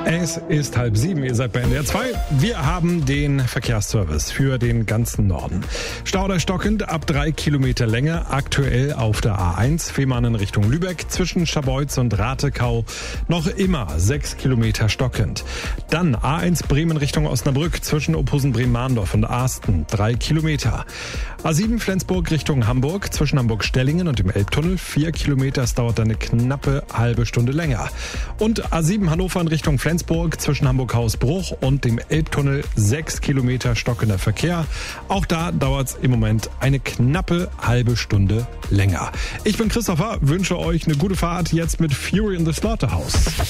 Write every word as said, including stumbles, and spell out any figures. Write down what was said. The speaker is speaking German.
Es ist halb sieben, ihr seid bei N D R zwei. Wir haben den Verkehrsservice für den ganzen Norden. Stau oder stockend ab drei Kilometer Länge, aktuell auf der A eins, Fehmarn in Richtung Lübeck, zwischen Scharbeutz und Ratekau noch immer sechs Kilometer stockend. Dann A eins Bremen Richtung Osnabrück, zwischen Ophusen-Bremen-Mahndorf und Asten, drei Kilometer. A sieben Flensburg Richtung Hamburg, zwischen Hamburg-Stellingen und dem Elbtunnel, vier Kilometer, es dauert eine knappe halbe Stunde länger. Und A sieben Hannover in Richtung Flensburg, zwischen Hamburg-Hausbruch und dem Elbtunnel sechs Kilometer stockender Verkehr. Auch da dauert es im Moment eine knappe halbe Stunde länger. Ich bin Christopher, wünsche euch eine gute Fahrt jetzt mit Fury in the Slaughterhouse.